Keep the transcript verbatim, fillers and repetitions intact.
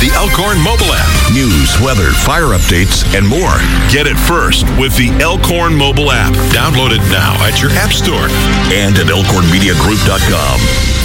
the Elkhorn mobile app. News, weather, fire updates, and more. Get it first with the Elkhorn mobile app. Download it now at your app store and at elkhorn media group dot com.